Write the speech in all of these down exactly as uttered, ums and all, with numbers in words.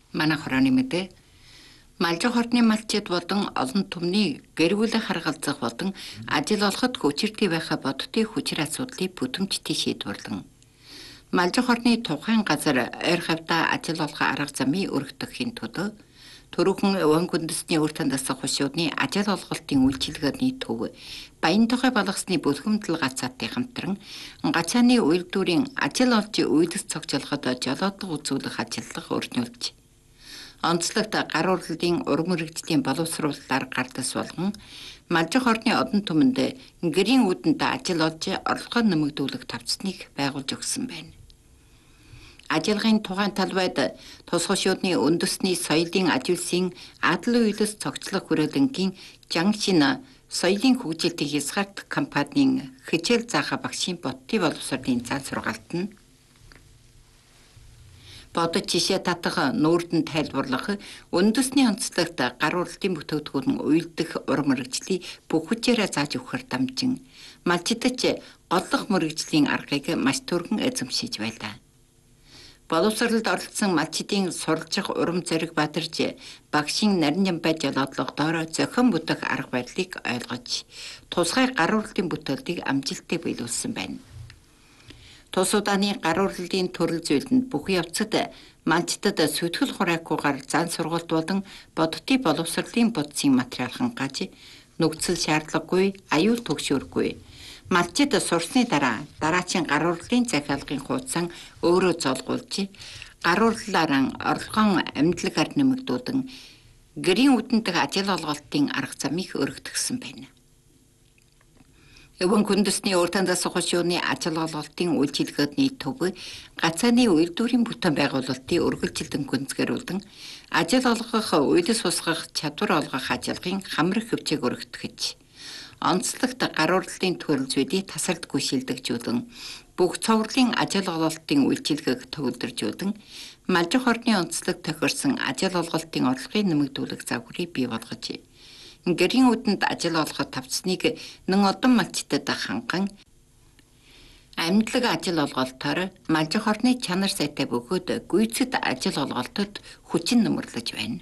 Манай хорооны мэдээ малжиг хорны малчид болон олон түмний гэр бүлийн харгалзах болон ажил олоход хүчиртэй байхаа бодтой хүчир асуудлыг бүдэмжтэй шийдвэрлэн малжиг хорны тухайн газар ойр хавьтаа ажил олох арга замыг өргөдөхийн тулд Төрөөхөн Өвөн үндэстний өөртөө дасах хушуудны ажил олголтын үйлчилгээний төв Баян тухай балгасны бүлгэмдэл гацаатын хамтран гацааны үйлдвэрийн ажил олж үйлс цогцолоход жолоодлого үзүүлэх ажиллагаа өрнүүлж онцлогт гар урлалын урам мэрэгжлийн боловсруулалтаар гардас болгон малжиг хорны одон түмэнд гэрийн үүдэнд ажил олж орлогоо нэмэгдүүлэх тавцныг байгуулж өгсөн байна. Ажиллагааны тухайн талбайд тус хошуудны үндэсний соёлын ажилсын адал үйлс цогцлох хүрээлэнгийн Жангшин соёлын хөгжилтийн хязгаарт компанийн хичээл заахаа багшийн бодтой боловсролын зан сургаалт нь бодож жишээ татах нүүрдэн тайлбарлах үндэсний онцлогт гар урлалын бүтээгдэхүүн уйлдах урам мэрэгжлийг бүх хүчээрээ зааж өгөхөр дамжин малчидч голлох мэрэгжлийн аргыг маш түргэн эзэмшиж байлаа. Боловсролд оролцсон малчидын суралцах урам зориг бадарж багшийн нарийн байж жолоодлогодоор зохион бүтэх арга барилыг ойлгож тусгай гар урлалын бүтээлийг амжилттай биелүүлсэн байна. Тус удааны гар урлалын төрөл зүйлэнд бүх явцад малчдад сүтгэл хураакгүйгээр зан сургалт болон бодтой боловсролын бодисын материал хангаж нөхцөл шаардлагагүй аюул төгшөөргүй малчид сурсны дараа дараачийн гар урлалын захиалгын хуудсан өөрөө золгуулж гар урлалаараа орлогон амьдлаг нэмэгдүүлэн гэрийн үдэнд ажил олголтын арга замыг өргөдгсөн байна. Өвөн үндэсний өөртөө дасах хушууны ажил олголтын үйлчилгээний төв гацааны үйлдвэрийн бүтээн байгуулалтын өргөлжилтэн гүнзгэрүүлэн ажил олгох үйлс усгах чадвар олгох ажиллагын хамрах хөвчийг өргөдгөж онцлогт гар урлалын төрөл зүйлийг тасардгүй шилдэгжүүлэн бүх цоврулийн ажил олголтын үйлчилгээг төвлөржүүлэн малжиг хорны онцлог тохирсон ажил олголтын орлогыг нэмэгдүүлэх загварыг бий болгож гэрийн үдэнд ажил олоход тавцныг нэн одон малчдад ханган амьдлаг ажил олголтоор малжиг хорны чанар сайтай бөгөөд гүйцэд ажил олголтод хүчин нэмэрлэж байна.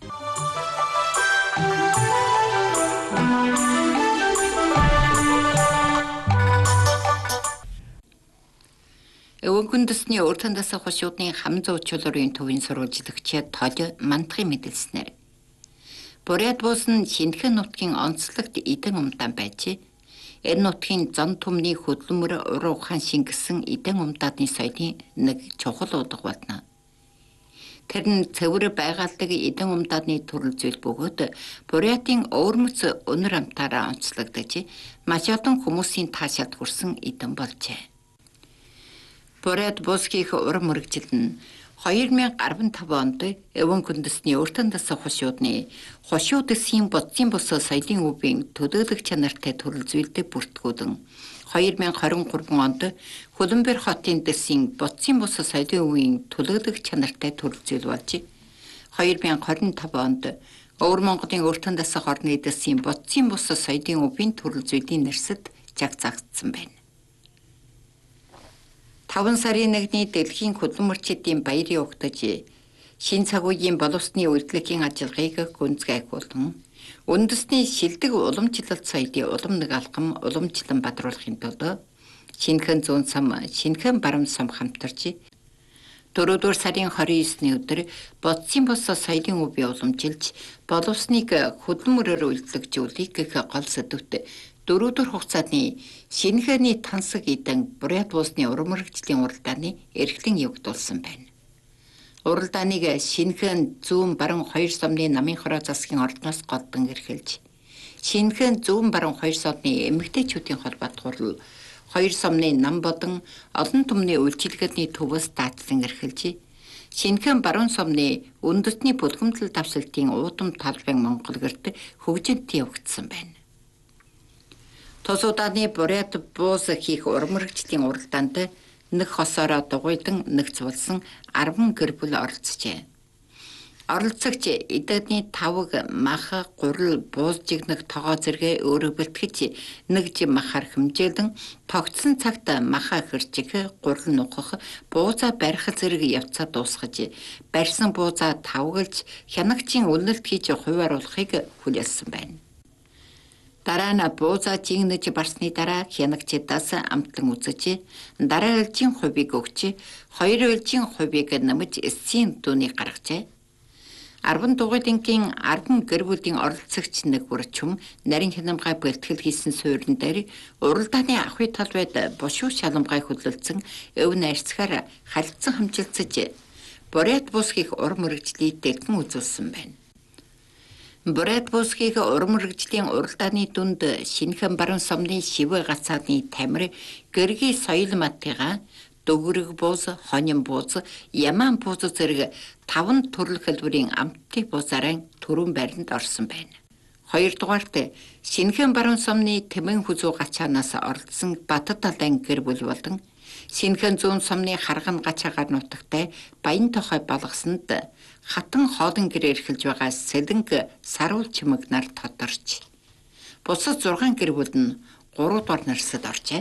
Өвөн үндэсний өөртөө дасах хушуудны хам зуучулрын төвийн сурвалжлагчид толь мандахын мэдэлснээр Буряд буусан шинэхэн нутгийн онцлогт эдэн умдаан байж энэ нутгийн зан түмний хөдөлмөр уруу ухаан шингэсэн эдэн умдаадны соёлын нэг чухал удаг болно. Тэр нь цэвэр байгальдаг эдэн умдаадны төрөл зүйл бөгөөд Бурятын өвөрмөц өнөр амтаараа онцлогдож маш олон хүмүүсийн таашаалд хүрсэн эдэн болжээ. Буряд буусгих урам мэрэгжил нь хоёр мянга арван таван онд Өвөн үндэсний өөртөө дасах хушуудны хушууд эсхийн бодсын бос соёлын өвийн төлөөлөх чанартай төрөл зүйлдэг бүртгүүлэн хоёр мянга хорин гурван онд Хөлбөмбөр хотын дэсийн бодсын бос соёлын өвийн төлөөлөх чанартай төрөл зүйл болж хоёр мянга хорин таван онд Өвөр Монголын өөртөө дасах орны дэсийн бодсын бос соёлын өвийн төрөл зүйлийн нэрсэд жагцаагдсан байна. Таван сарын нэгний дэлхийн хөдөлмөрчдийн баярын угтаж шин цаг үеийн боловсны үйлдвэрлэлийн ажиллагааг гүнзгийгүүлэн үндэсний шилдэг уламжлалт соёлын улам нэг алхам уламжлан бадруулахын тулд шинэхэн зүүн сам шинэхэн баруун сам хамтарч дөрөвдүгээр сарын хорин есний өдөр бодсын бос соёлын өвөө уламжилж боловсныг хөдөлмөрөөр үйлдвэрлэжүүлэх гол сэдвт дөрөвдүгээр хугацааны шинэхэний тансаг эдэн Буряд буусны урам мэрэгжлийн уралдааны эрхлэн явагдуулсан байна. Уралдааныг шинэхэн зүүн баруун хоёр сумны намын хороо засгийн ордноос голдон эрхэлж шинэхэн зүүн баруун хоёр сумны эмэгтэйчүүдийн холбоот хурал хоёр сумны нам болон олон түмний үйлчилгээний төвөөс даадлан эрхэлж шинэхэн баруун сумны үндэсний бүлгэмдэл давсалтын уудам талбай Монгол гэрт хөгжинт явагдсан байна. Тус удааны Буряд буус хийх урам мэрэгжлийн уралдаанд нэг хосоороо дугуйдан нэг цулсан арван гэр бүл оролцжээ. Оролцогч эдний тавг мах гурал буузжигнах тогоо зэрэг өөрө бэлтгэж нэгж махаар хэмжээлэн тогтсон цагт маха хэрчих гурал нухах буузаа барих зэрэг явцаа дуусгаж барьсан буузаа тавгалж хянагчийн үнэлт хийж хувааруулахыг хүлээлсэн байна. Дараа нь буузаа жигнэж барсны дараа хянагчдаас амтлан үзэж дараа ээлжийн хувийг өгч хоёр ээлжийн хувийг нэмж эсийн дүүнийг гаргажээ. Арван дугуйлангийн арван гэр бүлийн оролцогч нэг бүрчм нарийн хянамгай бэлтгэл хийсэн суурин дээр уралдааны ахуй талбайд бушуу шаламгай хөдлөлдсөн өв найрцгаар халдсан хамжилцаж Бурят бусхийг урам мөрөгжлийг дэлгэн үзүүлсэн байна. Бурят бусхийг урам мөрөгжлийн уралдааны дүнд шинэхэн баруун сумны шивэ гацааны тамир гэргийн соёл матыга дөгөрөг бууз, хонин бууз, ямаан бууз зэрэг таван төрөл хэлбэрийн амтны буузаараа түрүүн байранд орсон байна. Хоёрдугаарт шинэхэн баруун сумны Тэмэн хүзүү гачаанаас оролцсон Баттад далайн гэр бүл болон шинэхэн зүүн сумны Харган гачаагаар нутагтай Баян тохой болгосонд хатан хоолн гэр эрхэлж байгаа Сэлэнг саруул чимэг нар тодорч. Бусад зургаан гэр бүл нь гурав дугаар нарсад оржээ.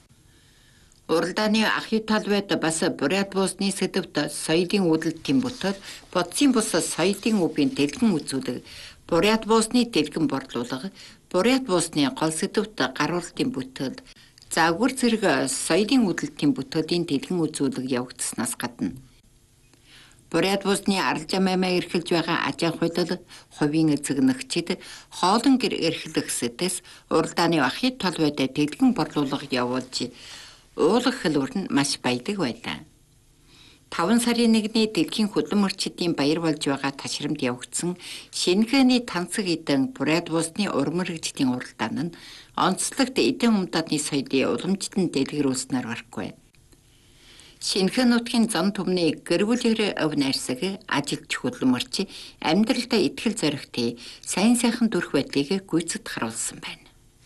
Уралдааны ахуй талбайд бас Бурят буусны сэдвт соёлын үүдэлтийн бүтээл, бодсын бус соёлын үгийн дэлгэн үзүүлэг, Бурят буусны дэлгэн борлуулга, Бурят буусны гол сэдвт гаруултын бүтээл, загвар зэрэг соёлын үүдэлтийн бүтээлийн дэлгэн үзүүлэг явагдсанаас гадна Бурят буусны аралжаа маймаа эрхэлж байгаа ажаа худал, хувийн эзэг нөхчид, хоолн гэр эрхлэх сэтэс уралдааны ахуй талбайд дэлгэн борлуулга явуулж уулах хэлбэр нь маш баядаг байлаа. Таван сарын нэгний дэлхийн хөдлөн мөрчдийн баяр болж байгаа ташрамд явагдсан шинэхэний танцэг эдэн Бурят буусны урам мөрөгжлийн уралдаан нь онцлогт эдэн умдаадны соёлын уламжлалт дэлгэрүүлснээр барахгүй. Шинэхэн нутгийн зам түмний гэр бүлээр өв найрсаг ажилч хөдлөн мөрч амьдралдаа итгэл зоригтой сайн сайхан дүрх байдлыг гүйцэд харуулсан байна.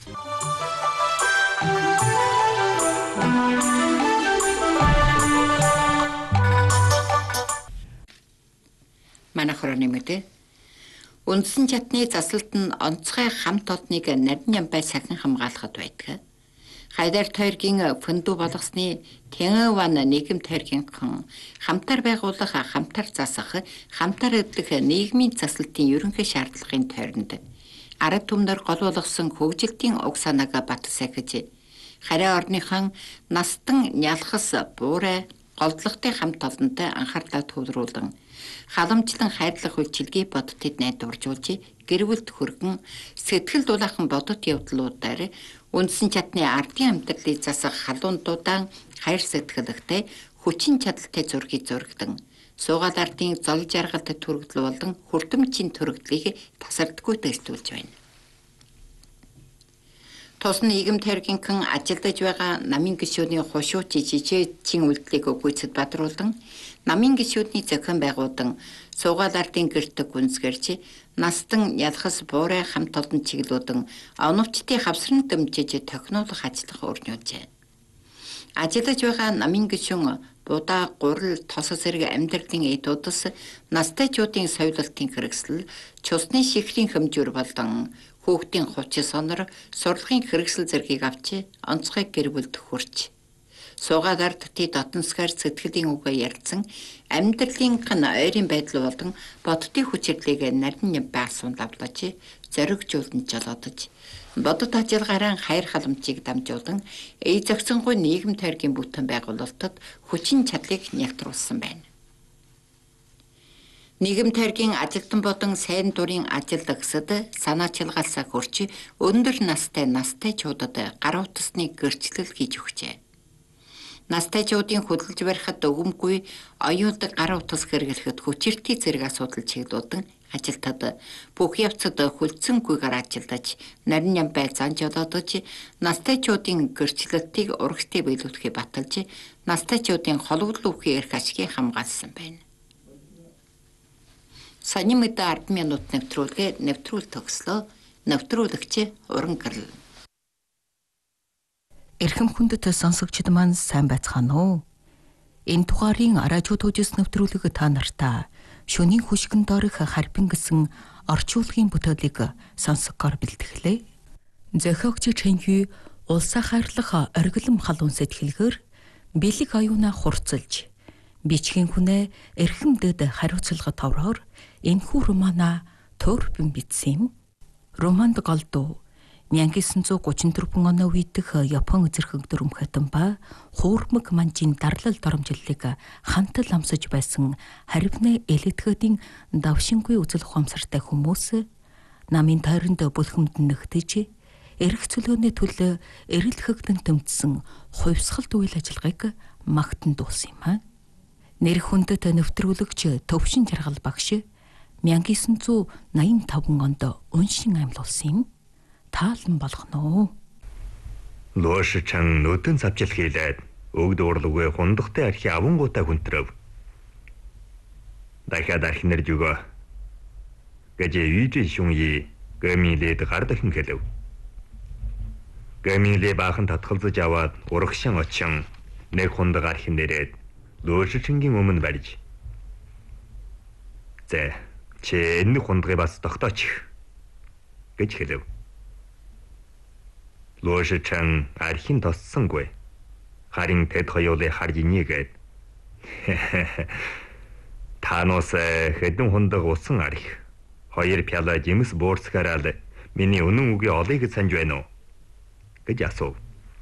Манай хорооны мэдээ үндсэн чатны заслалт нь онцгой хамт олныг нарийн ямбай сахин хамгаалахад байдаг. Хайдар тойргийн фөндүү болгосны Тэнгаван нийгэм тойргийнхан хамтар байгуулах, хамтар засах, хамтар эдлэх нийгмийн заслалтын ерөнхий шаардлагын тойронд ард түмнэр гол болгосон хөгжилтийн уг санааг бат сахиж хараа орныхан настан нялхас буурай голдлогтой хамт олонтой анхаарлаа төвлөрүүлэн халамжлан хайрлах үйлчилгээ бодтод найдваржуулж гэр бүлд хөргөн сэтгэл дулаахан бодот явдлуудаар үндсэн чатны ардын амьдралыг засах халуундуудаан хайр сэтгэлтэй хүчин чадалтай зургийг зурагдан суугаад ардын зол жаргалд төрөгдөл болон хүртэмжийн төрөгдлийг тасардаггүй дэвтүүлж байна. Тус нийгэм тойргийнхан ажилдаж байгаа намын гишүүний хушууч жижигчин үйлдэлийг гүйцэд бадруулан намын гишүүдний зохион байгуудан суугаад ардын гэртэг гүнзгэрч настан ялхас буурай хамт олон чиглүүлэн оновчтын хавсран дэмжиж тохиноолох ажиллах өрнүүлжээ. Ажилдаж байгаа намын гишүүн будаа гурал тос зэрэг амьдралын эдүүдс настайчуудын соёлолтын хэрэгсэл чусны шихрийн хэмжүүр болон хүүхдийн хувцас сонор сурлагын хэрэгсэл зэргийг авч онцгой гэр бүлд хүрч суугаад ардтын дотносгаар сэтгэлийн үгээ ярилцсан амьдралын гэн ойрын байдал болон бодтын хүчирлийг нарийн байсуун давлаж зоригжуулан жолоодож бодот ажиллагаараа хайр халамжийг дамжуулан эй зохицонгүй нийгэм тойргийн бүтэн байгуулалтад хүчин чадлыг нялтруулсан байна. Нийгэм тойргийн ажилтан болон сайн дурын ажил агсад санаачилгаалсаа хөрч өндөр настай настайчуудад гар утасны гэрчлэл хийж өгчээ. Настайчуудын хөдөлж барихад өгөмгүй оюутан гар утас хэрэглэхэд хүчирхий зэрэг асуудал чиглүүлэн ажилтад бүх явцад хүлцэнгүйгээр ажилдаж нарийн ямбай зан жолоодож настайчуудын гэрчлэлтийг урагштай биелүүлэхийг баталж настайчуудын холовлол үхий эрх ашгийг хамгаалсан байна. Саний мэдээ ард минут нэвтрүүлгээ нэвтрүүл төгслөө нэвтрүүлэгч уран гэрэл. Эрхэм хүндэт сонсогчид маань сайн байцгаана уу? Энэ дугаарын радио төвчс нэвтрүүлэг та нартаа шөнийн хүшгэн доорх харбин гэсэн орчуулгын бүтээлийг сонсгоор бэлтгэлээ. Зохиогч Чэнхүй улсаа хайрлах оргилом халуун сэтгэлгээр бэлэг аюуна хурцлж бичгийн хүнээ эрхэмдэд хариуцлага товроор энэхүү романа төрбөн бичсэн юм. Романд голдуу 천구 삼십사 оны үеидх Япон эзэрхэг дүрмхэтэн ба хуурмаг манжийн дарлал доромжллыг хантал амсаж байсан харвны элитхэдийн давшингүй үзэл ухамсартай хүмүүс намын тойронд бүлхэмд нэгтэж эрх чөлөөний төлөө эрэл хэгдэн тэмцсэн хувьсгалт үйл ажиллагааг магтан дуулсан юм а. Нэр хүндэт нэвтрүүлэгч Төвшин Жаргал багш 천구 восемьдесят онд уншин амьлуулсан юм. Таалан болгоно. Луушчан нүдэн савчил хийлээд өгд уурлуугүй хундахтай архи авангуудаа хүнтрөв. Дахиад архинэр жүгөө. Гэж үйж шүньи гэмилээд гар дахин хэлв. Гэмилээ баахан татгалзаж аваад урагшин очин нэг хундаг архин нэрээд луушчингийн өмнө барьж. Зэ чи энэ хундагыг бас тогтооч гэж хэлв. Луушчан архин тоссонгүй. Харин тэд хоёулыг харж инегээд. Танос хэдэн хундаг усан арх. Хоёр пяла жимс буурсгараад миний үнэн үгийн олыг санаж байна уу гэж асуув.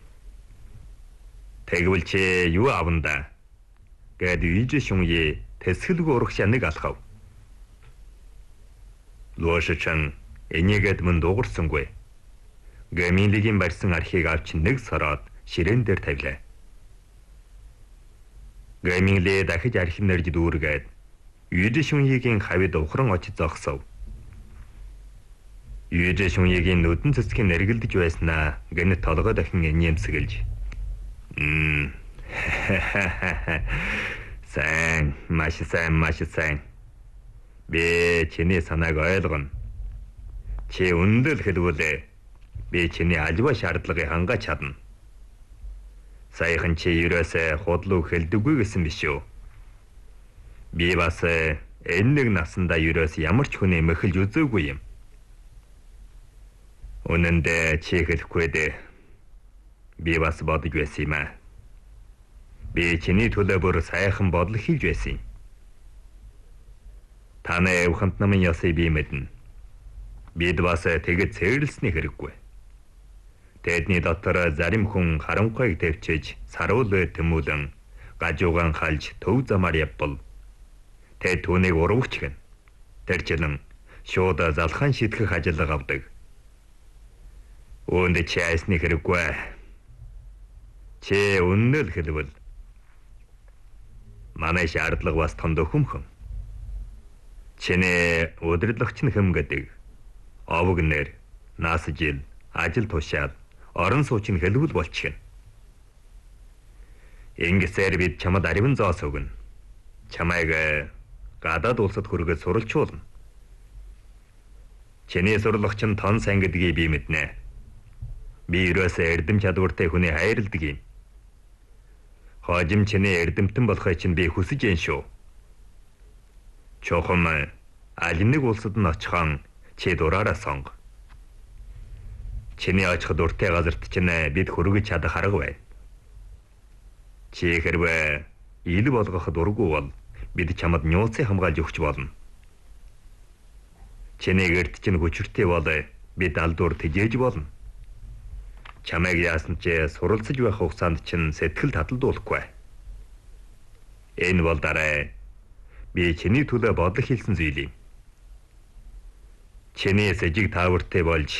Тэгвэл чи юу аванда? Гэд үйж шүньи тэсгэлгүй урагшаа нэг алхав. Луушчан энийгэд мөн дуурсангүй. Гэмилигийн барьсан архийг авч нэг сороод ширээн дээр тавилаа. Гэмилээ дахиж архин нэрж дүүргээд үйж шүньигийн хавьд ухран очиж зогсов. Үйж шүньигийн нүдэн цэцгийн нэргэлдэж байснаа гэнэт толгой дахин нэмсгэлж. Мм. Сайн, маш сайн, маш сайн. Би чиний санааг ойлгоно. Чи үнэндээ хэлбэлээ. Би чиний альва шаардлагыг хангаж чадна. Саяхан чи ерөөсөө худлуу хэлдэггүй гэсэн биш үү? Би бас энэ нэг насандаа ерөөс ямар ч хүний мэхэлж үзээгүй юм. Үнэн дээр чи хэлэхгүй дээ. Би бас бодож байсан юм аа. Би чиний төлөө бүр сайхан бодол хийж байсан юм. Таны эвхэнт намын ясыг би мэднэ. Бид бас тэгэд цэвэрлсний хэрэггүй. Тэдний дотор зарим хүн харанхуйг төвчж, саруулээ тэмүүлэн, гажуугаан халж төв замаар явбал тэд түүнийг урвагч гэн. Тэрчлэн шууд залхан шитгэх ажиллага авдаг. Үүнд чи айсны хэрэггүй. Чи үнэнэл хэлбэл манай шаардлага бас тонд өхөмхөн. Чиний удирдлагч нь хэм гэдэг. Овог нэр, нас жил, ажил тушаал, орон суучин хэлбэл болчихно. Ингэсээр бид чамд ариван зоос өгнө. Чамайг гадаад улсад хүргэж суралцуулна. Чиний сурлагч нь тон сайн гэдгийг би мэднэ. Би ерөөсөө эрдэм чадвартай хүний хайрладаг юм. Хожим чиний эрдэмтэн болохыг чинь би хүсэж байна шүү. Чохон аль нэг улсад нь очихон чи дураараа сонго. Чиний очих дуртай газарт чинь бид хүргэж чадах арга байна. Чи хэрвээ ил болгоход дургүй бол бид чамд нууцыг хамгаалж өгч болно. Чиний гэрт чинь хүчртэй бол бид алдуур тэжээж болно. Чамайг яасан ч суралцж байх хугацаанд чинь сэтгэл таталдуулахгүй. Энэ бол дараа би чиний төлөө бодлого хийсэн зүйл юм. Чиний сэжиг таавартай болж